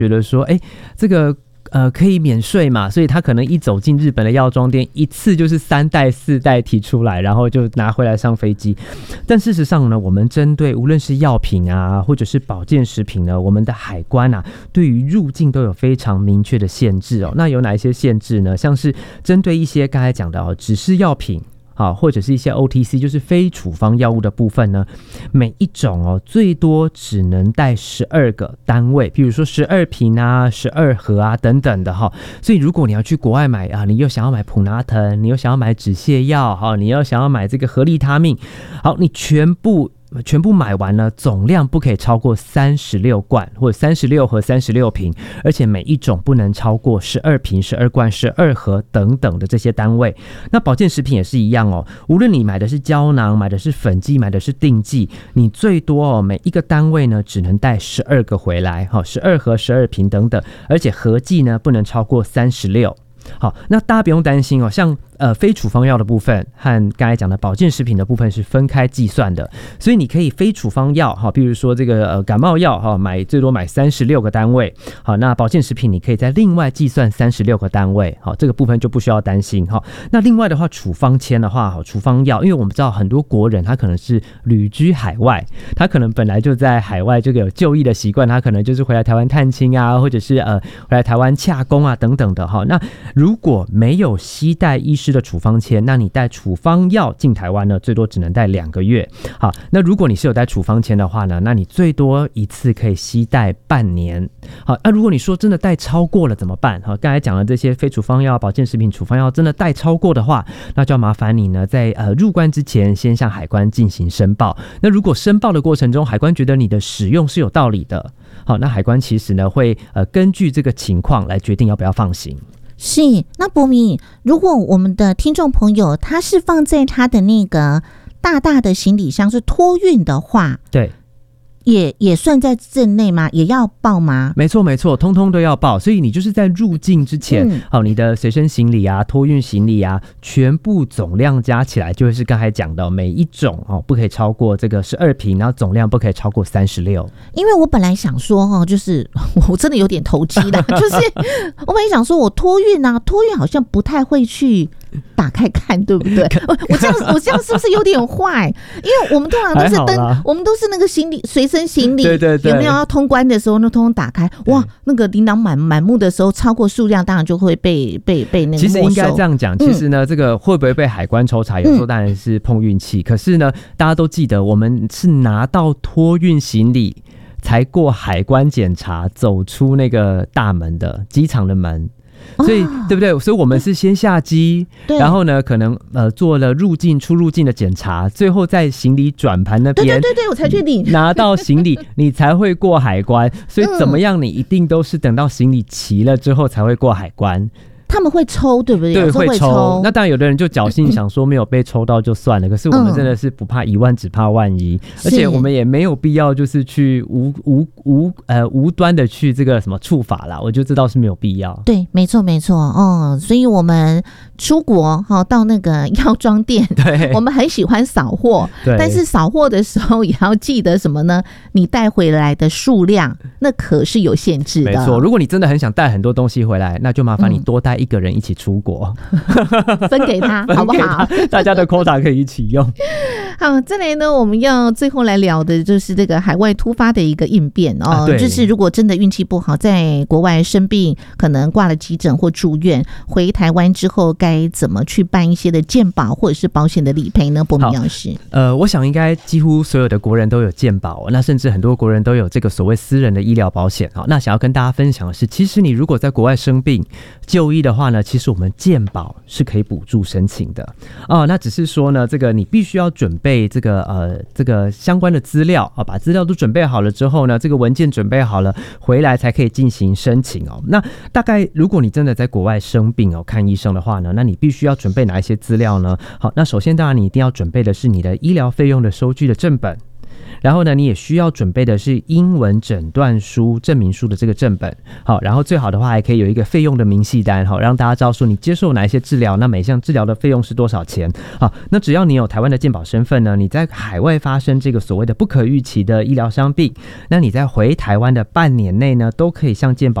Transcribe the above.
觉得说，这个可以免税嘛，所以他可能一走进日本的药妆店，一次就是3袋4袋提出来，然后就拿回来上飞机。但事实上呢，我们针对无论是药品啊，或者是保健食品呢，我们的海关啊，对于入境都有非常明确的限制哦。那有哪一些限制呢？像是针对一些刚才讲的指示药品。或者是一些 OTC 就是非处方药物的部分呢，每一种最多只能带12个单位，比如说12瓶啊、12盒啊等等的所以如果你要去国外买你又想要买普拿疼，你又想要买止泻药你又想要买这个合利他命，好，你全部买完了，总量不可以超过36罐或者36盒36瓶，而且每一种不能超过12瓶12罐12盒等等的这些单位。那保健食品也是一样无论你买的是胶囊，买的是粉剂，买的是锭剂，你最多每一个单位呢只能带12个回来，12盒12瓶等等，而且合计呢不能超过36。好，那大家不用担心像非处方药的部分和刚才讲的保健食品的部分是分开计算的，所以你可以非处方药比如说这个感冒药最多买36个单位，好，那保健食品你可以再另外计算36个单位，好，这个部分就不需要担心。那另外的话，处方签的话，处方药，因为我们知道很多国人他可能是旅居海外，他可能本来就在海外这个有就医的习惯，他可能就是回来台湾探亲啊，或者是回来台湾洽公啊等等的那如果没有携带医师的处方签，那你带处方药进台湾呢，最多只能带2个月。好，那如果你是有带处方签的话呢，那你最多一次可以携带半年。好，那如果你说真的带超过了怎么办？好，刚才讲的这些非处方药、保健食品处方药真的带超过的话，那就要麻烦你呢，在入关之前先向海关进行申报。那如果申报的过程中，海关觉得你的使用是有道理的，好，那海关其实呢会根据这个情况来决定要不要放行。 是，那博明，如果我们的听众朋友他是放在他的那个大大的行李箱是托运的话， 对， 也算在镇内吗？也要报吗？ 没错没错，通通都要报。所以你就是在入境之前，你的随身行李啊、托运行李啊，全部总量加起来，就会是刚才讲的每一种不可以超过这个12瓶，然后总量不可以超过36。 因为我本来想说就是我真的有点投机啦，就是我本来想说我托运好像不太会去打开看，对不对？我这样是不是有点坏？因为我们通常都是我们都是那个行李随身行李，对，有没有要通关的时候呢？通通打开，哇，那个琳琅满目的时候，超过数量当然就会被那个没收。 其实应该这样讲，其实呢，这个会不会被海关抽查，有时候当然是碰运气。可是呢，大家都记得，我们是拿到托运行李才过海关检查，走出那个大门的机场的门。所以对不对？所以我们是先下机，然后呢可能做了入境出入境的检查，最后在行李转盘那边， 对，我才去领拿到行李你才会过海关。所以怎么样你一定都是等到行李齐了之后才会过海关。 他们会抽，对不对？ 对，会抽。那当然，有的人就侷幸想说没有被抽到就算了。可是我们真的是不怕1万，只怕万一。而且我们也没有必要就是去无端的去这个什么处罚啦。我觉得这倒是没有必要。 对，没错。所以我们出国到那个药妆店，对，我们很喜欢扫货，但是扫货的时候也要记得什么呢？你带回来的数量那可是有限制的。 没错，如果你真的很想带很多东西回来，那就麻烦你多带1个人一起出国， 分给他好不好？ 大家的 quota 可以一起用。 好，再来呢，我们要最后来聊的就是这个海外突发的一个应变就是如果真的运气不好，在国外生病，可能挂了急诊或住院，回台湾之后该怎么去办一些的健保或者是保险的理赔呢？博明老师， 我想应该几乎所有的国人都有健保，那甚至很多国人都有这个所谓私人的医疗保险。那想要跟大家分享的是，其实你如果在国外生病就医的话呢，其实我们健保是可以补助申请的那只是说呢，这个你必须要准备这个相关的资料把资料都准备好了之后呢，这个文件准备好了，回来才可以进行申请那大概如果你真的在国外生病看医生的话呢，那你必须要准备哪一些资料呢？好，那首先当然你一定要准备的是你的医疗费用的收据的正本。 然后呢，你也需要准备的是英文诊断书证明书的这个正本，好，然后最好的话还可以有一个费用的明细单，好，让大家知道说你接受哪一些治疗，那每项治疗的费用是多少钱。好，那只要你有台湾的健保身份呢，你在海外发生这个所谓的不可预期的医疗伤病，那你在回台湾的半年内呢，都可以向健保